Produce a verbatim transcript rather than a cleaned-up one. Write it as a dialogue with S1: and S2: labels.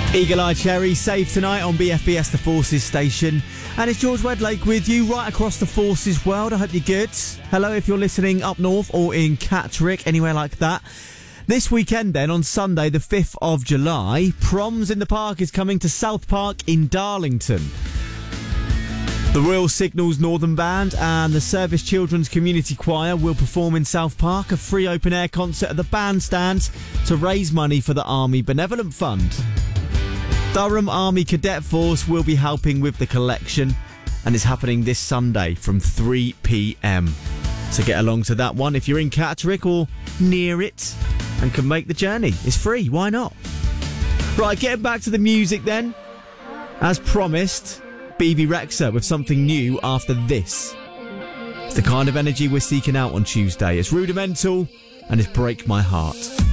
S1: Eagle Eye Cherry, Save Tonight on B F B S, the Forces station. And it's George Wedlake with you right across the Forces world. I hope you're good. Hello if you're listening up north or in Catterick, anywhere like that. This weekend then, on Sunday the fifth of July, Proms in the Park is coming to South Park in Darlington. The Royal Signals Northern Band and the Service Children's Community Choir will perform in South Park, a free open-air concert at the bandstand to raise money for the Army Benevolent Fund. Durham Army Cadet Force will be helping with the collection and it's happening this Sunday from three p.m. So get along to that one if you're in Catterick or near it and can make the journey. It's free, why not? Right, getting back to the music then. As promised, B B Rexha with something new after this. It's the kind of energy we're seeking out on Tuesday. It's Rudimental and it's Break My Heart.